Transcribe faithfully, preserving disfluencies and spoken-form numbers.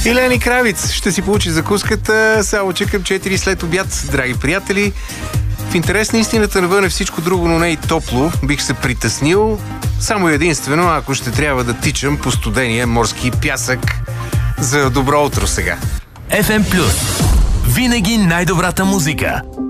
Илени Кравиц ще си получи закуската, само че към четири след обяд, драги приятели. В интерес на истината навън е всичко друго, но не и топло. Бих се притеснил само единствено, ако ще трябва да тичам по студения морски пясък. За добро утро сега. еф ем Плюс. Винаги най-добрата музика.